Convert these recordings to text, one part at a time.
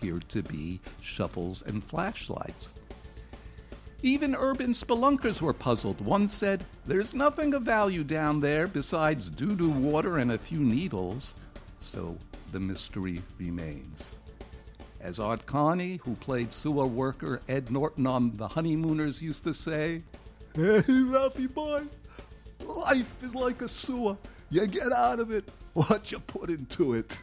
appeared to be shovels and flashlights. Even urban spelunkers were puzzled. One said, "There's nothing of value down there besides doo-doo water and a few needles." So the mystery remains. As Art Carney, who played sewer worker Ed Norton on The Honeymooners, used to say, "Hey, Ralphie boy, life is like a sewer. You get out of it what you put into it."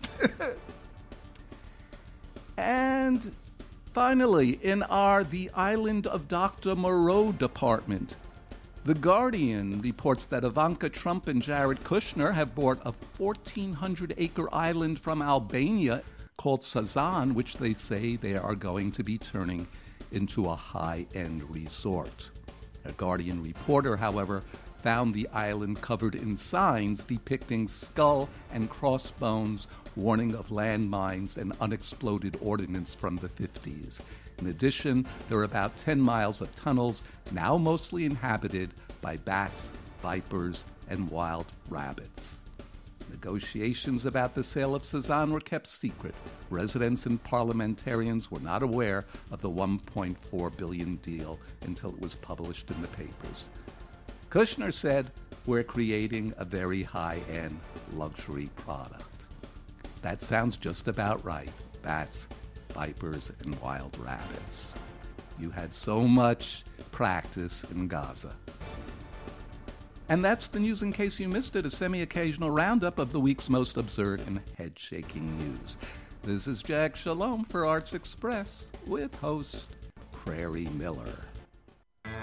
And finally, in our The Island of Dr. Moreau department, The Guardian reports that Ivanka Trump and Jared Kushner have bought a 1,400-acre island from Albania called Sazan, which they say they are going to be turning into a high-end resort. A Guardian reporter, however, found the island covered in signs depicting skull and crossbones, warning of landmines and unexploded ordnance from the 50s. In addition, there are about 10 miles of tunnels, now mostly inhabited by bats, vipers, and wild rabbits. Negotiations about the sale of Sazan were kept secret. Residents and parliamentarians were not aware of the $1.4 billion deal until it was published in the papers. Kushner said, "We're creating a very high-end luxury product." That sounds just about right. Bats, vipers, and wild rabbits. You had so much practice in Gaza. And that's the news in case you missed it, a semi-occasional roundup of the week's most absurd and head-shaking news. This is Jack Shalom for Arts Express with host Prairie Miller.